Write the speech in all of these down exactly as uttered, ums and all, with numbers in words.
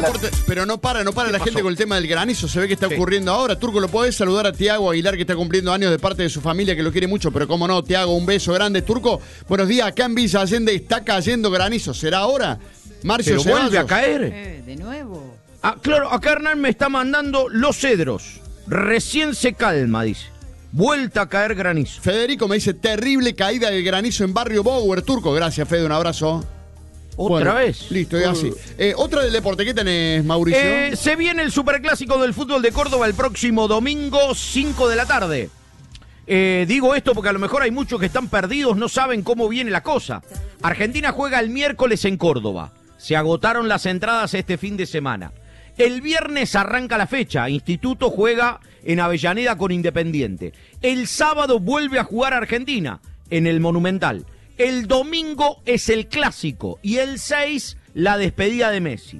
Pero no para, no para la pasó? gente con el tema del granizo. Se ve que está Sí. ocurriendo ahora. Turco, ¿lo podés saludar a Tiago Aguilar, que está cumpliendo años de parte de su familia, que lo quiere mucho? Pero cómo no, Tiago, un beso grande. Turco, buenos días. Acá en Villa Allende está cayendo granizo. ¿Será ahora? Marcio ¿Pero vuelve Ceballos. a caer? Eh, de nuevo. Ah, claro, acá Hernán me está mandando Los Cedros. Recién se calma, dice. Vuelta a caer granizo. Federico me dice, terrible caída del granizo en Barrio Bower. Turco, gracias, Fede, un abrazo. ¿Otra Bueno, vez? Listo, es así. Eh, otra del deporte, ¿qué tenés, Mauricio? Eh, se viene el Superclásico del fútbol de Córdoba el próximo domingo, cinco de la tarde. Eh, digo esto porque a lo mejor hay muchos que están perdidos, no saben cómo viene la cosa. Argentina juega el miércoles en Córdoba. Se agotaron las entradas este fin de semana. El viernes arranca la fecha. Instituto juega en Avellaneda con Independiente. El sábado vuelve a jugar Argentina en el Monumental. El domingo es el clásico y el seis la despedida de Messi.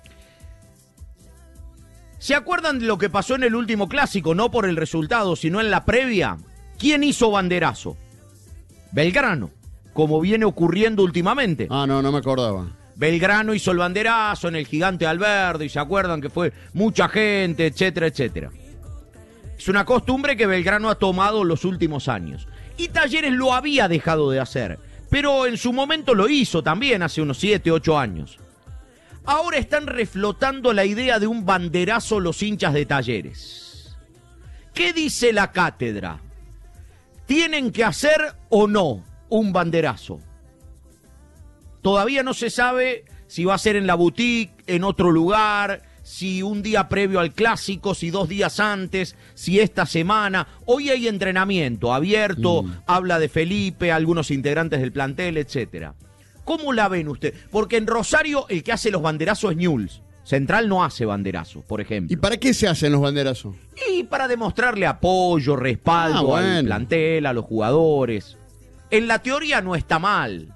¿Se acuerdan de lo que pasó en el último clásico? No por el resultado, sino en la previa. ¿Quién hizo banderazo? Belgrano, como viene ocurriendo últimamente. Ah, no, no me acordaba. Belgrano hizo el banderazo en el Gigante Alberdi, y se acuerdan que fue mucha gente, etcétera, etcétera. Es una costumbre que Belgrano ha tomado los últimos años. Y Talleres lo había dejado de hacer, pero en su momento lo hizo también hace unos siete, ocho años. Ahora están reflotando la idea de un banderazo los hinchas de Talleres. ¿Qué dice la cátedra? ¿Tienen que hacer o no un banderazo? Todavía no se sabe si va a ser en la boutique, en otro lugar, si un día previo al clásico, si dos días antes, si esta semana. Hoy hay entrenamiento abierto, mm. habla de Felipe, algunos integrantes del plantel, etcétera. ¿Cómo la ven ustedes? Porque en Rosario el que hace los banderazos es Newell's. Central no hace banderazos, por ejemplo. ¿Y para qué se hacen los banderazos? Y para demostrarle apoyo, respaldo ah, bueno. al plantel, a los jugadores. En la teoría no está mal.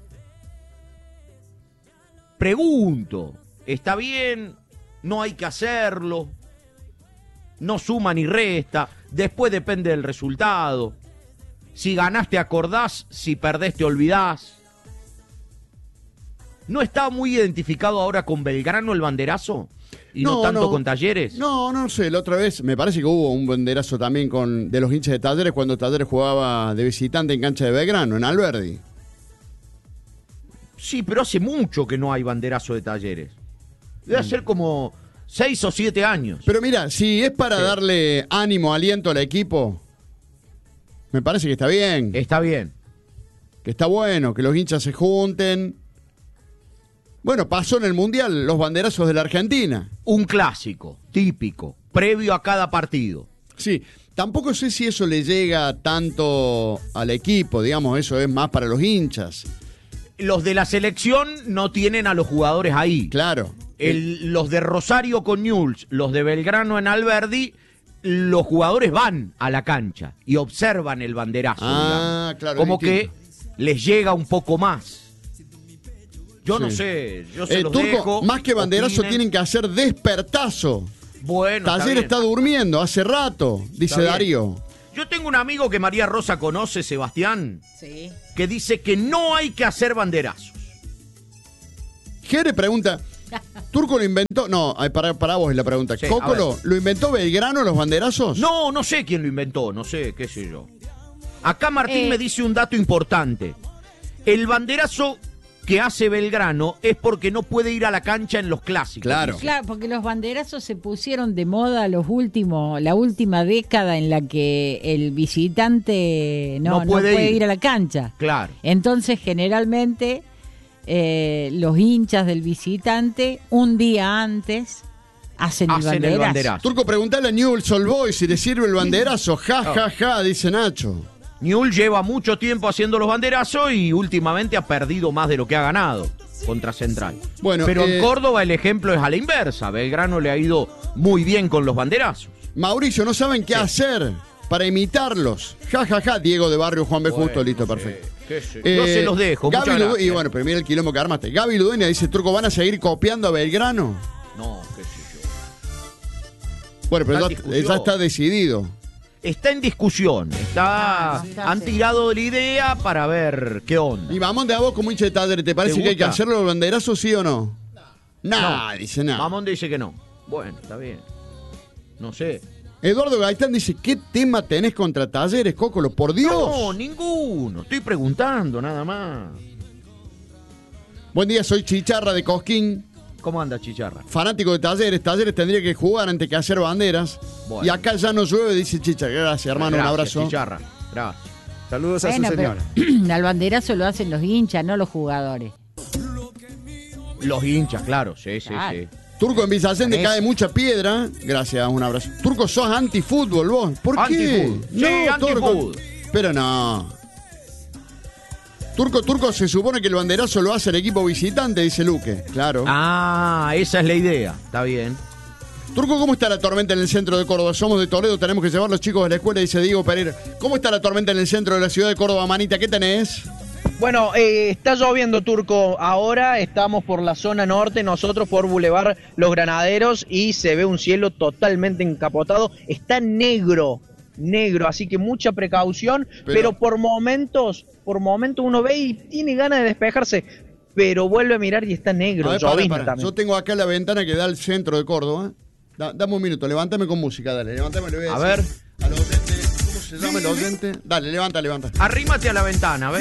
Pregunto, ¿está bien? ¿No hay que hacerlo? No suma ni resta. Después depende del resultado. Si ganaste acordás, si perdés te olvidás. ¿No está muy identificado ahora con Belgrano el banderazo? ¿Y no, no tanto no. con Talleres? No, no sé. La otra vez me parece que hubo un banderazo también con de los hinchas de Talleres cuando Talleres jugaba de visitante en cancha de Belgrano, en Alberdi. Sí, pero hace mucho que no hay banderazo de Talleres. Debe mm. ser como seis o siete años. Pero mira, si es para sí. darle ánimo, aliento al equipo, me parece que está bien. Está bien. Que está bueno, que los hinchas se junten. Bueno, pasó en el Mundial los banderazos de la Argentina. Un clásico, típico, previo a cada partido. Sí, tampoco sé si eso le llega tanto al equipo, digamos, eso es más para los hinchas. Los de la selección no tienen a los jugadores ahí. Claro. El, los de Rosario con Newell's, los de Belgrano en Alberdi, los jugadores van a la cancha y observan el banderazo. Ah, digamos. claro. Como que les llega un poco más. Yo sí. no sé, yo se eh, los Turco, dejo. Más que banderazo opinen. Tienen que hacer despertazo. Bueno, Talleres está, está durmiendo hace rato, dice Darío. Yo tengo un amigo que María Rosa conoce, Sebastián, sí. que dice que no hay que hacer banderazos. Jere pregunta, ¿Turco lo inventó? No, para, para vos es la pregunta. Sí, ¿Cócolo, lo inventó Belgrano los banderazos? No, no sé quién lo inventó, no sé, qué sé yo. Acá Martín eh. me dice un dato importante. El banderazo que hace Belgrano es porque no puede ir a la cancha en los clásicos. Claro. Claro, porque los banderazos se pusieron de moda los últimos, la última década en la que el visitante no, no, puede, no puede ir. ir a la cancha. Claro. Entonces, generalmente, eh, los hinchas del visitante, un día antes, hacen, hacen el, banderazo. el banderazo. Turco, preguntale a Newell's Old Boys si le sirve el banderazo. Ja, ja, ja, dice Nacho. Newell's lleva mucho tiempo haciendo los banderazos y últimamente ha perdido más de lo que ha ganado contra Central. Bueno, Pero eh, en Córdoba el ejemplo es a la inversa. Belgrano le ha ido muy bien con los banderazos. Mauricio, no saben qué sí. hacer para imitarlos. Ja, ja, ja. Diego de Barrio, Juan B. Bueno, Justo, listo, sí, perfecto. Sí. Eh, Yo se los dejo. Gaby Ludu- y bueno, pero mira el quilombo que armaste. Gaby Ludueña dice, Turco, ¿van a seguir copiando a Belgrano? No, qué sé yo. Bueno, pero ya, ya está decidido. Está en discusión, está, Ah, está han sí. tirado la idea para ver qué onda. Y Mamón de a vos como hincha de Talleres, ¿te parece ¿Te que hay que gusta? hacerlo los banderazos, sí o no? Nah, No. dice nada. Mamón dice que no. Bueno, está bien. No sé. Eduardo Gaitán dice, ¿qué tema tenés contra Talleres, Cocolo? Por Dios. No, ninguno. Estoy preguntando, nada más. Buen día, soy Chicharra de Cosquín. ¿Cómo anda, Chicharra? Fanático de Talleres. Talleres tendría que jugar antes que hacer banderas. Bueno. Y acá ya no llueve, dice Chicharra. Gracias, hermano. Gracias, un abrazo. Chicharra. Gracias. Saludos a Bueno, su pero señora. al banderazo lo hacen los hinchas, no los jugadores. Los hinchas, claro. Sí, sí, Claro. sí. Turco en Villacende Eso. cae mucha piedra. Gracias, un abrazo. Turco, sos antifútbol vos. ¿Por qué? Antifútbol. Sí, Turco. antifútbol. Pero no. Turco, Turco, se supone que el banderazo lo hace el equipo visitante, dice Luque. Claro. Ah, esa es la idea. Está bien. Turco, ¿cómo está la tormenta en el centro de Córdoba? Somos de Toledo, tenemos que llevar los chicos de la escuela, dice Diego Pereira. ¿Cómo está la tormenta en el centro de la ciudad de Córdoba, Manita? ¿Qué tenés? Bueno, eh, está lloviendo, Turco. Ahora estamos por la zona norte, nosotros por Boulevard Los Granaderos, y se ve un cielo totalmente encapotado. Está negro, negro, así que mucha precaución, Pero- pero, por momentos, por momentos uno ve y tiene ganas de despejarse, pero vuelve a mirar y está negro, A ver, pará, llovizna pará. también. Yo tengo acá la ventana que da al centro de Córdoba. Da- dame un minuto, levántame con música, dale. Levántame, le voy a A decir ver. a los oyentes, ¿cómo se llama el oyente? Dale, levanta, levanta. Arrímate a la ventana, ¿ves?